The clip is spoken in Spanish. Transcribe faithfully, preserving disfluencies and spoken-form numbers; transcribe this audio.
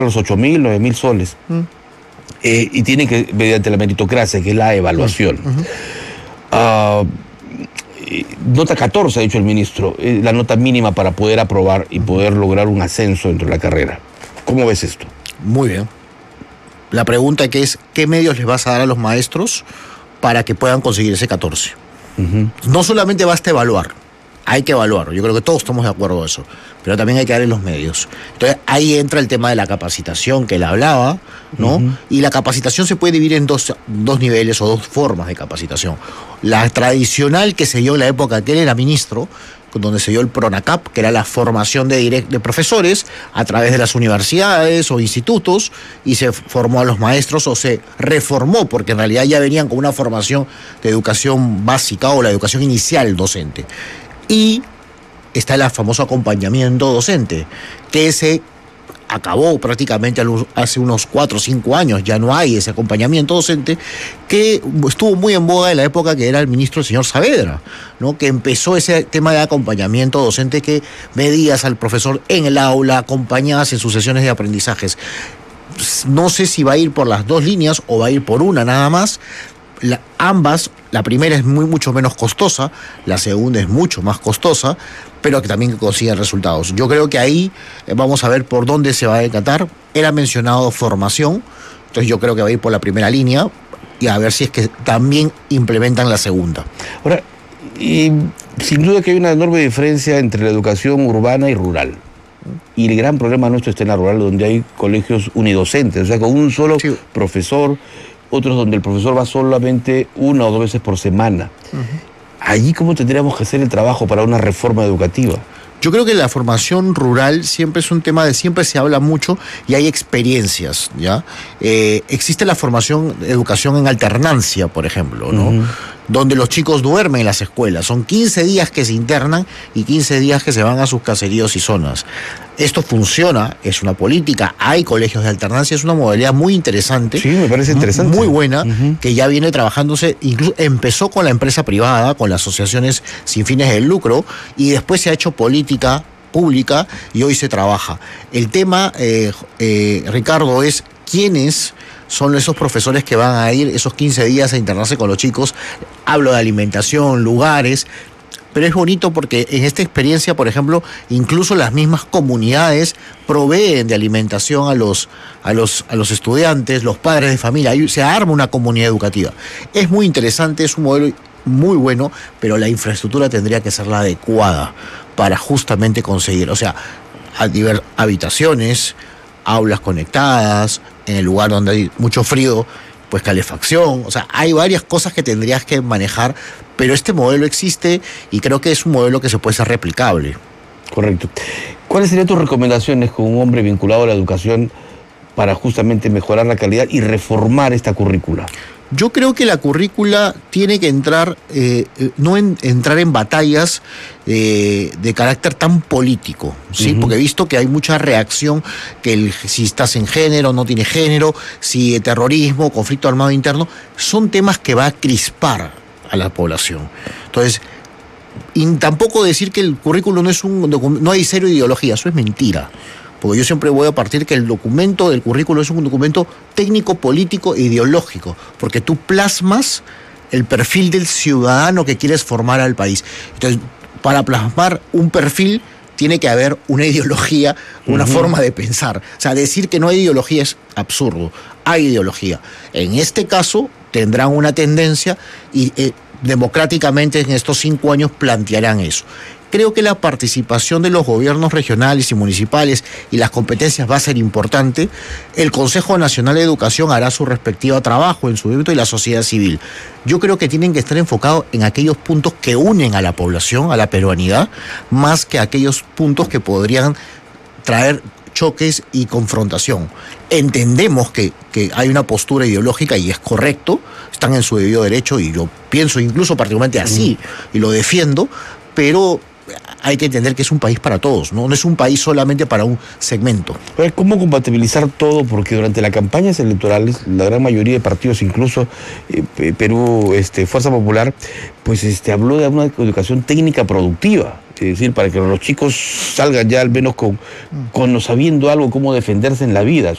los ocho mil, nueve mil soles. Mm. Eh, y tienen que, mediante la meritocracia, que es la evaluación. Uh-huh. Uh, nota catorce, ha dicho el ministro, eh, la nota mínima para poder aprobar y poder lograr un ascenso dentro de la carrera. ¿Cómo ves esto? Muy bien. La pregunta que es, ¿qué medios les vas a dar a los maestros para que puedan conseguir ese catorce? Uh-huh. No solamente basta evaluar, hay que evaluar, yo creo que todos estamos de acuerdo en eso, pero también hay que darle los medios. Entonces ahí entra el tema de la capacitación que él hablaba, ¿no? Uh-huh. Y la capacitación se puede dividir en dos, dos niveles o dos formas de capacitación. La tradicional que se dio en la época que él era ministro, donde se dio el PRONACAP, que era la formación de, direct, de profesores a través de las universidades o institutos, y se formó a los maestros o se reformó, porque en realidad ya venían con una formación de educación básica o la educación inicial docente. Y está el famoso acompañamiento docente, que se acabó prácticamente hace unos cuatro o cinco años, ya no hay ese acompañamiento docente, que estuvo muy en boga en la época que era el ministro el señor Saavedra, ¿no? Que empezó ese tema de acompañamiento docente, que medías al profesor en el aula, acompañabas en sus sesiones de aprendizajes. No sé si va a ir por las dos líneas o va a ir por una nada más. La, ambas, la primera es muy mucho menos costosa, la segunda es mucho más costosa, pero que también consiguen resultados. Yo creo que ahí eh, vamos a ver por dónde se va a decatar. Era mencionado formación, entonces yo creo que va a ir por la primera línea y a ver si es que también implementan la segunda. Ahora, y sin duda que hay una enorme diferencia entre la educación urbana y rural. Y el gran problema nuestro está en la rural, donde hay colegios unidocentes, o sea, con un solo sí. profesor, otros donde el profesor va solamente una o dos veces por semana. Uh-huh. Allí, ¿cómo tendríamos que hacer el trabajo para una reforma educativa? Yo creo que la formación rural siempre es un tema de, siempre se habla mucho y hay experiencias, ¿ya? Eh, existe la formación, educación en alternancia, por ejemplo, ¿no? Uh-huh. Donde los chicos duermen en las escuelas. Son quince días que se internan y quince días que se van a sus caseríos y zonas. Esto funciona, es una política, hay colegios de alternancia, es una modalidad muy interesante. Sí, me parece interesante. Muy buena, uh-huh. que ya viene trabajándose, incluso empezó con la empresa privada, con las asociaciones sin fines de lucro, y después se ha hecho política pública y hoy se trabaja. El tema, eh, eh, Ricardo, es quiénes son esos profesores que van a ir esos quince días a internarse con los chicos. Hablo de alimentación, lugares, pero es bonito porque en esta experiencia, por ejemplo, incluso las mismas comunidades proveen de alimentación a los, a los, a los estudiantes, los padres de familia. Ahí se arma una comunidad educativa. Es muy interesante, es un modelo muy bueno, pero la infraestructura tendría que ser la adecuada para justamente conseguir, o sea, habitaciones, aulas conectadas, en el lugar donde hay mucho frío, pues calefacción, o sea, hay varias cosas que tendrías que manejar, pero este modelo existe y creo que es un modelo que se puede ser replicable. Correcto. ¿Cuáles serían tus recomendaciones como un hombre vinculado a la educación para justamente mejorar la calidad y reformar esta currícula? Yo creo que la currícula tiene que entrar, eh, no en, entrar en batallas eh, de carácter tan político, ¿sí? Uh-huh. Porque he visto que hay mucha reacción, que el, si estás en género, no tiene género, si terrorismo, conflicto armado interno, son temas que va a crispar a la población. Entonces, y tampoco decir que el currículo no es un documento, no hay cero ideología, eso es mentira. Porque yo siempre voy a partir que el documento del currículo es un documento técnico, político e ideológico, porque tú plasmas el perfil del ciudadano que quieres formar al país. Entonces, para plasmar un perfil tiene que haber una ideología, una uh-huh. forma de pensar. O sea, decir que no hay ideología es absurdo. Hay ideología. En este caso, tendrán una tendencia y eh, democráticamente en estos cinco años plantearán eso. Creo que la participación de los gobiernos regionales y municipales y las competencias va a ser importante. El Consejo Nacional de Educación hará su respectivo trabajo en su débito y la sociedad civil. Yo creo que tienen que estar enfocados en aquellos puntos que unen a la población, a la peruanidad, más que aquellos puntos que podrían traer choques y confrontación. Entendemos que, que hay una postura ideológica y es correcto, están en su debido derecho y yo pienso incluso particularmente así mm. y lo defiendo, pero hay que entender que es un país para todos, ¿no? No es un país solamente para un segmento. ¿Cómo compatibilizar todo? Porque durante las campañas electorales, la gran mayoría de partidos, incluso eh, Perú, este, Fuerza Popular, pues este, habló de una educación técnica productiva. Es decir, para que los chicos salgan ya al menos con, con sabiendo algo, cómo defenderse en la vida.